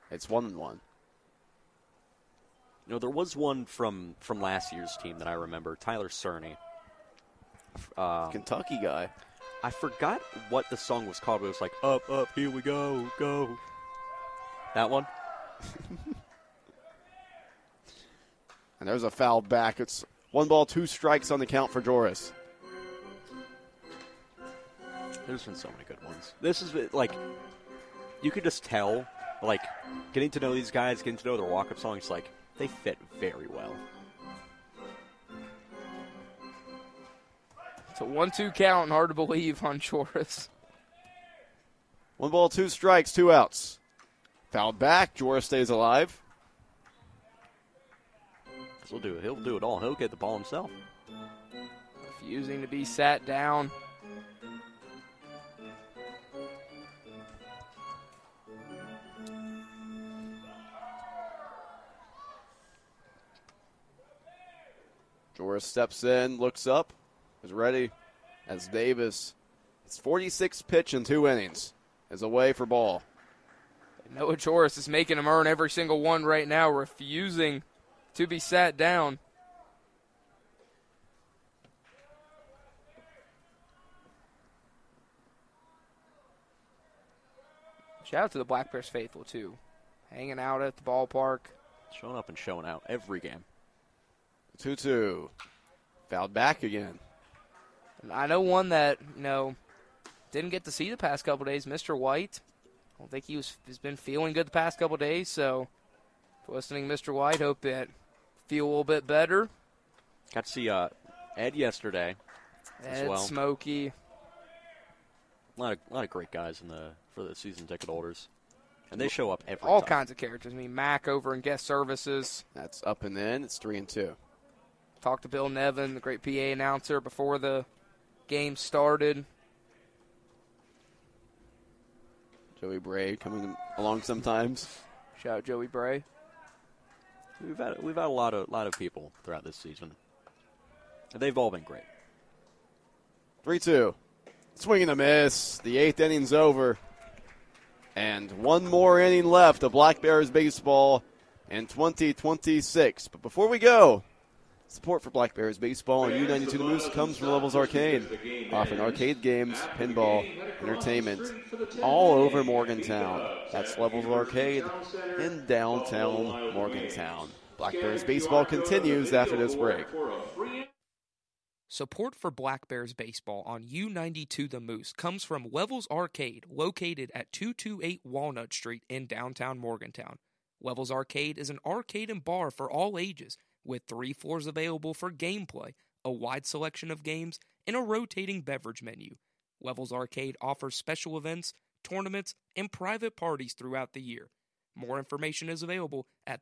It's 1-1. There was one from last year's team that I remember, Tyler Cerny. Kentucky guy. I forgot what the song was called, but it was like, up, up, here we go, go. That one? And there's a foul back. It's 1 ball, 2 strikes on the count for Joris. There's been so many good ones. This is, like, you could just tell, like, getting to know these guys, getting to know their walk-up songs, like, they fit very well. It's a 1-2 count, hard to believe on Joris. 1 ball, 2 strikes, 2 outs. Fouled back. Joris stays alive. He'll do it all. He'll get the ball himself. Refusing to be sat down. Joris steps in, looks up, is ready as Davis. It's 46th pitch in 2 innings. Is away for ball. Noah Joris is making him earn every single one right now, refusing to be sat down. Shout out to the Black Bears faithful, too. Hanging out at the ballpark. Showing up and showing out every game. 2-2. Fouled back again. And I know one that, didn't get to see the past couple days, Mr. White. I don't think he's been feeling good the past couple days, so if listening, Mr. White, hope that feel a little bit better. Got to see Ed yesterday as well. Smokey. A lot of great guys for the season ticket holders. And they show up every All time. kinds of characters. I mean, Mac over in guest services. That's up and in. It's 3-2. Talked to Bill Nevin, the great PA announcer, before the game started. Joey Bray coming along sometimes. Shout out Joey Bray. We've had a lot of people throughout this season. And they've all been great. 3-2. Swing and a miss. The 8th inning's over. And one more inning left of Black Bears baseball in 2026. But before we go, support for Black Bears baseball and U92 The Moose comes from Levels Arcade, offering arcade games, pinball, entertainment all over Morgantown. That's Levels Arcade in downtown Morgantown. Black Bears baseball continues after this break. Support for Black Bears baseball on U92 The Moose comes from Levels Arcade, located at 228 Walnut Street in downtown Morgantown. Levels Arcade is an arcade and bar for all ages, with 3 floors available for gameplay, a wide selection of games, and a rotating beverage menu. Levels Arcade offers special events, tournaments, and private parties throughout the year. More information is available at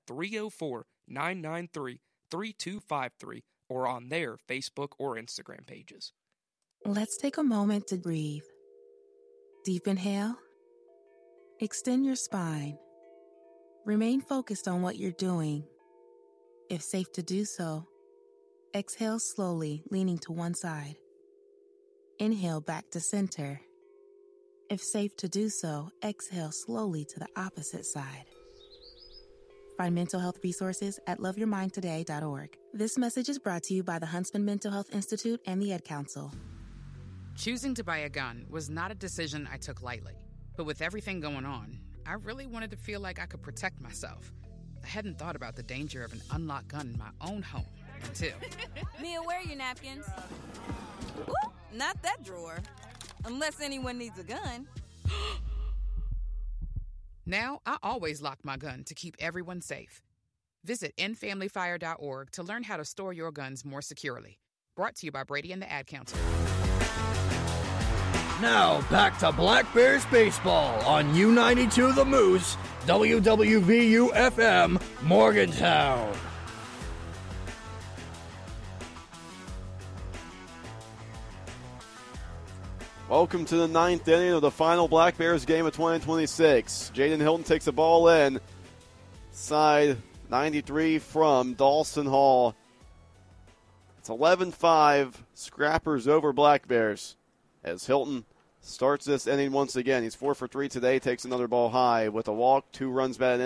304-993-3253 or on their Facebook or Instagram pages. Let's take a moment to breathe. Deep inhale. Extend your spine. Remain focused on what you're doing. If safe to do so, exhale slowly, leaning to one side. Inhale back to center. If safe to do so, exhale slowly to the opposite side. Find mental health resources at loveyourmindtoday.org. This message is brought to you by the Huntsman Mental Health Institute and the Ad Council. Choosing to buy a gun was not a decision I took lightly. But with everything going on, I really wanted to feel like I could protect myself. I hadn't thought about the danger of an unlocked gun in my own home until... Mia, where are your napkins? Ooh, not that drawer. Unless anyone needs a gun. Now, I always lock my gun to keep everyone safe. Visit endfamilyfire.org to learn how to store your guns more securely. Brought to you by Brady and the Ad Council. Now, back to Black Bears baseball on U92 The Moose, WWVU-FM, Morgantown. Welcome to the 9th inning of the final Black Bears game of 2026. Jaden Hilton takes the ball in. Side 93 from Dawson Hall. It's 11-5. Scrappers over Black Bears. As Hilton starts this inning once again. He's 4 for 3 today. Takes another ball high with a walk, 2 runs batted in.